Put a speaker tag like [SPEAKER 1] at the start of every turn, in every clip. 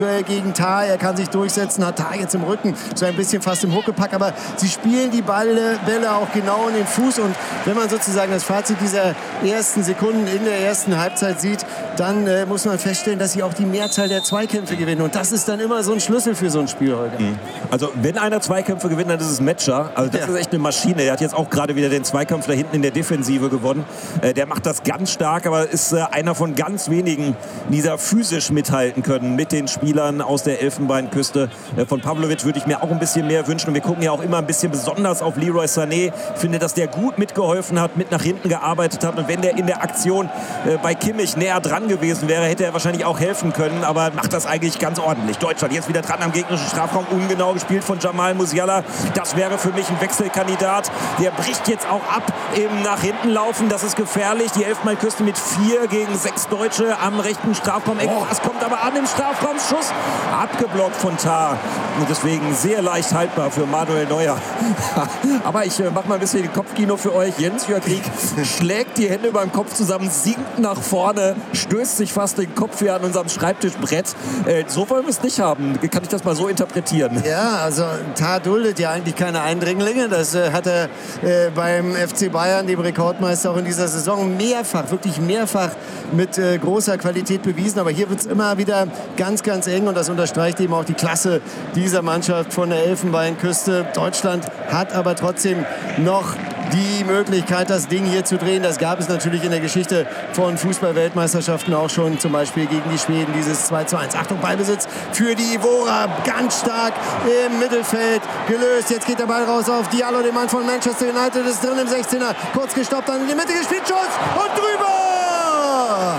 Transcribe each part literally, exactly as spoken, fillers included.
[SPEAKER 1] gegen Tah, er kann sich durchsetzen, hat Tah jetzt im Rücken, so ein bisschen fast im Huckepack, aber sie spielen die Bälle, Bälle auch genau in den Fuß und wenn man sozusagen das Fazit dieser ersten Sekunden in der ersten Halbzeit sieht, dann äh, muss man feststellen, dass sie auch die Mehrzahl der Zweikämpfe gewinnen und das ist dann immer so ein Schlüssel für so ein Spiel, Holger.
[SPEAKER 2] Also wenn einer Zweikämpfe gewinnt, dann ist es Metscher, also das ja. ist echt eine Maschine, er hat jetzt auch gerade wieder den Zweikampf da hinten in der Defensive gewonnen, äh, der macht das ganz stark, aber ist äh, einer von ganz wenigen, die da physisch mithalten können mit den Spielern aus der Elfenbeinküste. Von Pavlovic würde ich mir auch ein bisschen mehr wünschen. Und wir gucken ja auch immer ein bisschen besonders auf Leroy Sané. Ich finde, dass der gut mitgeholfen hat, mit nach hinten gearbeitet hat. Und wenn der in der Aktion äh, bei Kimmich näher dran gewesen wäre, hätte er wahrscheinlich auch helfen können. Aber macht das eigentlich ganz ordentlich. Deutschland jetzt wieder dran am gegnerischen Strafraum. Ungenau gespielt von Jamal Musiala. Das wäre für mich ein Wechselkandidat. Der bricht jetzt auch ab im nach hinten laufen. Das ist gefährlich. Die Elfenbeinküste mit vier gegen sechs Deutsche am rechten Strafraum. Oh. Das kommt aber an im Strafraum. Schuss abgeblockt von Tah. Und deswegen sehr leicht haltbar für Manuel Neuer. Aber ich äh, mache mal ein bisschen Kopfkino für euch. Jens-Jörg Rieck schlägt die Hände über dem Kopf zusammen, sinkt nach vorne, stößt sich fast den Kopf hier an unserem Schreibtischbrett. Äh, so wollen wir es nicht haben. Kann ich das mal so interpretieren?
[SPEAKER 1] Ja, also Tah duldet ja eigentlich keine Eindringlinge. Das äh, hat er äh, beim F C Bayern, dem Rekordmeister, auch in dieser Saison mehrfach, wirklich mehrfach mit äh, großer Qualität bewiesen. Aber hier wird es immer wieder ganz, ganz eng und das unterstreicht eben auch die Klasse dieser Mannschaft von der Elfenbeinküste. Deutschland hat aber trotzdem noch die Möglichkeit, das Ding hier zu drehen. Das gab es natürlich in der Geschichte von Fußball-Weltmeisterschaften auch schon, zum Beispiel gegen die Schweden, dieses zwei zu eins. Achtung, Ballbesitz für die Ivora, ganz stark im Mittelfeld gelöst. Jetzt geht der Ball raus auf Diallo, den Mann von Manchester United, ist drin im sechzehner, kurz gestoppt, dann in die Mitte gespielt, Schuss und drüber!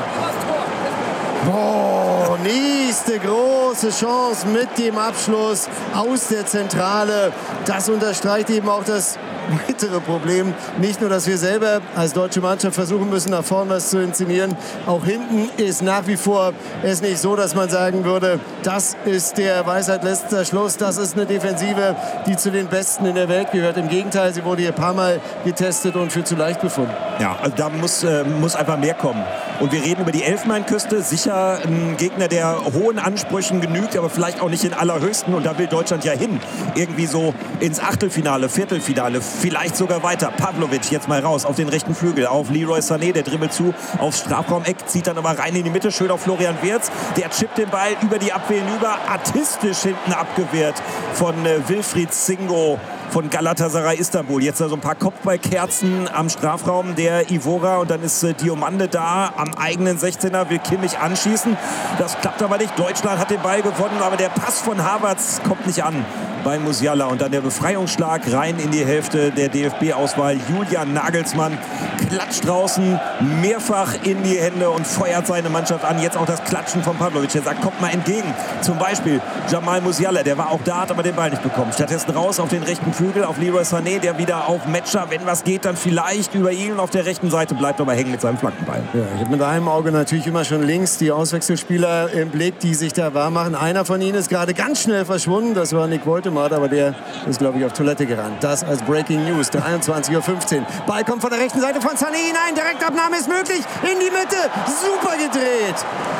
[SPEAKER 1] Boah, nächste große Chance mit dem Abschluss aus der Zentrale. Das unterstreicht eben auch das weitere Problem. Nicht nur, dass wir selber als deutsche Mannschaft versuchen müssen, nach vorne was zu inszenieren. Auch hinten ist nach wie vor es nicht so, dass man sagen würde, das ist der Weisheit letzter Schluss. Das ist eine Defensive, die zu den Besten in der Welt gehört. Im Gegenteil, sie wurde hier ein paar Mal getestet und für zu leicht befunden.
[SPEAKER 2] Ja, also da muss, äh, muss einfach mehr kommen. Und wir reden über die Elfenbeinküste. Sicher ein Gegner, der hohen Ansprüchen genügt, aber vielleicht auch nicht den allerhöchsten. Und da will Deutschland ja hin. Irgendwie so ins Achtelfinale, Viertelfinale, vielleicht sogar weiter. Pavlovic jetzt mal raus auf den rechten Flügel, auf Leroy Sané, der dribbelt zu aufs Strafraumeck, zieht dann aber rein in die Mitte, schön auf Florian Wirtz. Der chippt den Ball über die Abwehr hinüber, artistisch hinten abgewehrt von äh, Wilfried Singo von Galatasaray Istanbul. Jetzt also ein paar Kopfballkerzen am Strafraum der Ivora und dann ist äh, Diomande da am eigenen sechzehner, will Kimmich anschießen. Das klappt aber nicht. Deutschland hat den Ball gewonnen, aber der Pass von Havertz kommt nicht an bei Musiala. Und dann der Befreiungsschlag rein in die Hälfte der D F B-Auswahl. Julian Nagelsmann klatscht draußen mehrfach in die Hände und feuert seine Mannschaft an. Jetzt auch das Klatschen von Pavlovic. Der sagt, kommt mal entgegen. Zum Beispiel Jamal Musiala, der war auch da, hat aber den Ball nicht bekommen. Stattdessen raus auf den rechten Flügel, auf Leroy Sané, der wieder auf Metscher, wenn was geht, dann vielleicht über ihn. Und auf der rechten Seite bleibt aber hängen mit seinem Flankenball.
[SPEAKER 1] Ja, ich habe mit einem Auge natürlich immer schon links die Auswechselspieler im Blick, die sich da wahr machen. Einer von ihnen ist gerade ganz schnell verschwunden. Das war Nick Woltemade, aber der ist, glaube ich, auf Toilette gerannt. Das als Breaking News, dreiundzwanzig Uhr fünfzehn. Ball kommt von der rechten Seite von Sané hinein. Direktabnahme ist möglich. In die Mitte. Super gedreht.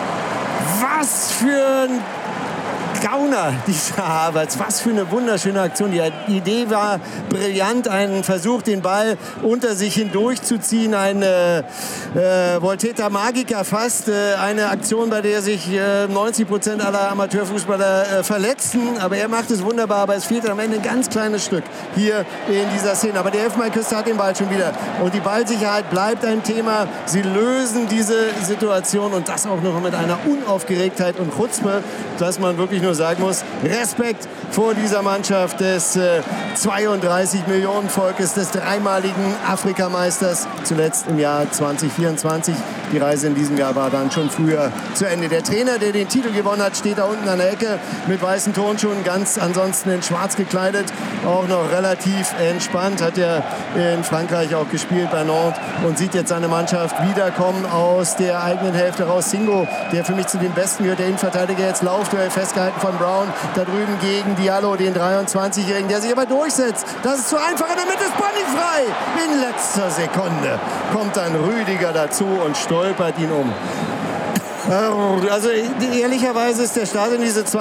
[SPEAKER 1] Was für ein Gauner, dieser Havertz. Was für eine wunderschöne Aktion. Die Idee war brillant. Ein Versuch, den Ball unter sich hindurchzuziehen. Eine äh, Volterra Magica fast. Äh, eine Aktion, bei der sich äh, neunzig Prozent aller Amateurfußballer äh, verletzen. Aber er macht es wunderbar. Aber es fehlt am Ende ein ganz kleines Stück hier in dieser Szene. Aber der Elfenbeinküste hat den Ball schon wieder. Und die Ballsicherheit bleibt ein Thema. Sie lösen diese Situation und das auch noch mit einer Unaufgeregtheit und Chutzpe, dass man wirklich nur sagen muss, Respekt vor dieser Mannschaft des äh, zweiunddreißig Millionen Volkes, des dreimaligen Afrikameisters, zuletzt im Jahr zwanzig vierundzwanzig. Die Reise in diesem Jahr war dann schon früher zu Ende. Der Trainer, der den Titel gewonnen hat, steht da unten an der Ecke mit weißen Turnschuhen, ganz ansonsten in schwarz gekleidet, auch noch relativ entspannt, hat ja in Frankreich auch gespielt bei Nantes und sieht jetzt seine Mannschaft wiederkommen aus der eigenen Hälfte raus. Singo, der für mich zu den Besten gehört, der Innenverteidiger, jetzt Laufduell festgehalten von Brown, da drüben gegen Diallo, den dreiundzwanzigjährigen, der sich aber durchsetzt. Das ist zu einfach, in der Mitte ist Bonny frei. In letzter Sekunde kommt dann Rüdiger dazu und stolpert ihn um. Also ehrlicherweise ist der Start in diese